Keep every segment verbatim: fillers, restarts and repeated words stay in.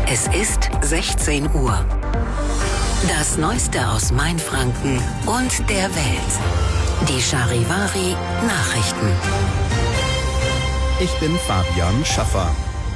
Es ist sechzehn Uhr. Das Neueste aus Mainfranken und der Welt. Die Charivari Nachrichten. Ich bin Fabian Schaffer.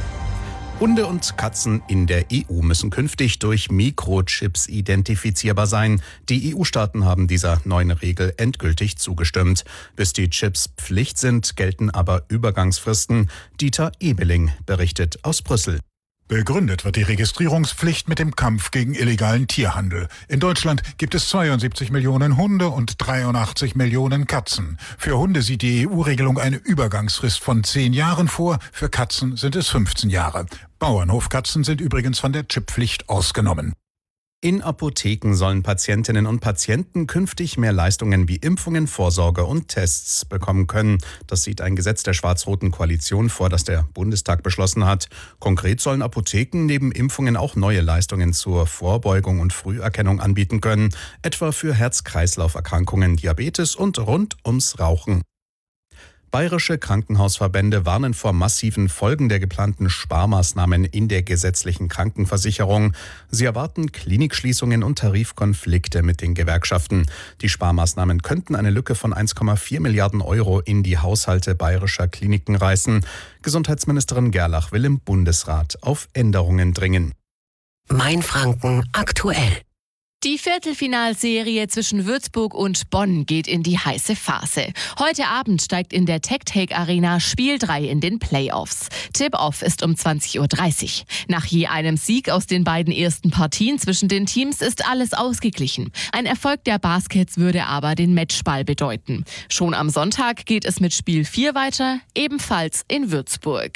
Hunde und Katzen in der E U müssen künftig durch Mikrochips identifizierbar sein. Die E U-Staaten haben dieser neuen Regel endgültig zugestimmt. Bis die Chips Pflicht sind, gelten aber Übergangsfristen. Dieter Ebeling berichtet aus Brüssel. Begründet wird die Registrierungspflicht mit dem Kampf gegen illegalen Tierhandel. In Deutschland gibt es zweiundsiebzig Millionen Hunde und dreiundachtzig Millionen Katzen. Für Hunde sieht die E U-Regelung eine Übergangsfrist von zehn Jahren vor, für Katzen sind es fünfzehn Jahre. Bauernhofkatzen sind übrigens von der Chipppflicht ausgenommen. In Apotheken sollen Patientinnen und Patienten künftig mehr Leistungen wie Impfungen, Vorsorge und Tests bekommen können. Das sieht ein Gesetz der schwarz-roten Koalition vor, das der Bundestag beschlossen hat. Konkret sollen Apotheken neben Impfungen auch neue Leistungen zur Vorbeugung und Früherkennung anbieten können, etwa für Herz-Kreislauf-Erkrankungen, Diabetes und rund ums Rauchen. Bayerische Krankenhausverbände warnen vor massiven Folgen der geplanten Sparmaßnahmen in der gesetzlichen Krankenversicherung. Sie erwarten Klinikschließungen und Tarifkonflikte mit den Gewerkschaften. Die Sparmaßnahmen könnten eine Lücke von eins Komma vier Milliarden Euro in die Haushalte bayerischer Kliniken reißen. Gesundheitsministerin Gerlach will im Bundesrat auf Änderungen dringen. Mainfranken aktuell. Die Viertelfinalserie zwischen Würzburg und Bonn geht in die heiße Phase. Heute Abend steigt in der TecTake Arena Spiel drei in den Playoffs. Tip-Off ist um zwanzig Uhr dreißig. Nach je einem Sieg aus den beiden ersten Partien zwischen den Teams ist alles ausgeglichen. Ein Erfolg der Baskets würde aber den Matchball bedeuten. Schon am Sonntag geht es mit Spiel vier weiter, ebenfalls in Würzburg.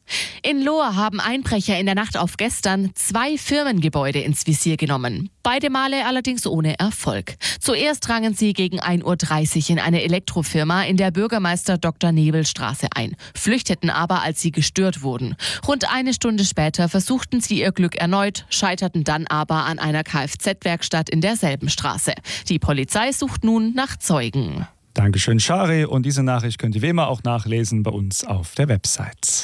In Lohr haben Einbrecher in der Nacht auf gestern zwei Firmengebäude ins Visier genommen. Beide Male allerdings ohne Erfolg. Zuerst drangen sie gegen ein Uhr dreißig in eine Elektrofirma in der Bürgermeister-Doktor-Nebel-Straße ein, flüchteten aber, als sie gestört wurden. Rund eine Stunde später versuchten sie ihr Glück erneut, scheiterten dann aber an einer Kfz-Werkstatt in derselben Straße. Die Polizei sucht nun nach Zeugen. Dankeschön, Shari. Und diese Nachricht könnt ihr wie immer auch nachlesen bei uns auf der Website.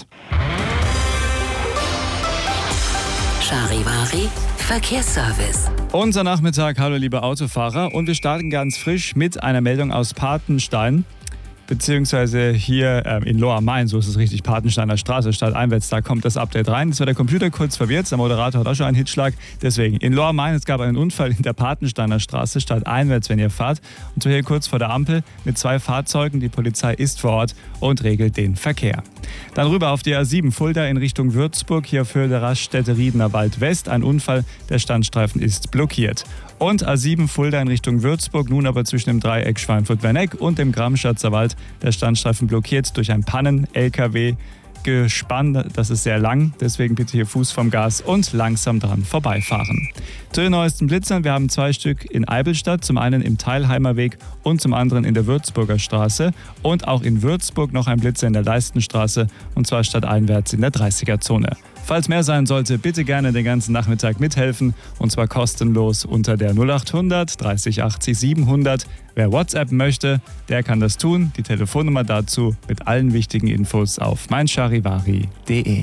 Charivari Verkehrsservice. Unser Nachmittag, hallo liebe Autofahrer. Und wir starten ganz frisch mit einer Meldung aus Patenstein. Beziehungsweise hier ähm, in Lohr am Main, so ist es richtig, Patensteiner Straße, stadteinwärts, da kommt das Update rein. Jetzt war der Computer kurz verwirrt, der Moderator hat auch schon einen Hitschlag. Deswegen, in Lohr am Main, es gab einen Unfall in der Patensteiner Straße, stadteinwärts, wenn ihr fahrt. Und so hier kurz vor der Ampel mit zwei Fahrzeugen. Die Polizei ist vor Ort und regelt den Verkehr. Dann rüber auf die A sieben, Fulda in Richtung Würzburg, hier für der Raststätte Riedener Wald West. Ein Unfall, der Standstreifen ist blockiert. Und A sieben Fulda in Richtung Würzburg, nun aber zwischen dem Dreieck Schweinfurt-Werneck und dem Gramschatzer Wald. Der Standstreifen blockiert durch ein Pannen-L K W-Gespann. Das ist sehr lang, deswegen bitte hier Fuß vom Gas und langsam dran vorbeifahren. Zu den neuesten Blitzern, wir haben zwei Stück in Eibelstadt, zum einen im Teilheimer Weg und zum anderen in der Würzburger Straße. Und auch in Würzburg noch ein Blitzer in der Leistenstraße, und zwar stadteinwärts in der dreißiger-Zone. Falls mehr sein sollte, bitte gerne den ganzen Nachmittag mithelfen, und zwar kostenlos unter der null achthundert dreißig achtzig siebenhundert. Wer WhatsApp möchte, der kann das tun. Die Telefonnummer dazu mit allen wichtigen Infos auf meincharivari punkt de.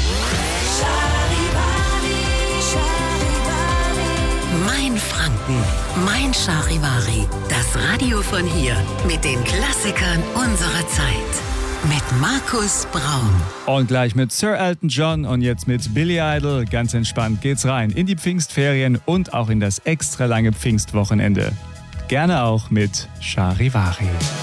Mainfranken, mein Charivari. Das Radio von hier mit den Klassikern unserer Zeit. Mit Markus Braun. Und gleich mit Sir Elton John und jetzt mit Billy Idol. Ganz entspannt geht's rein in die Pfingstferien und auch in das extra lange Pfingstwochenende. Gerne auch mit Charivari.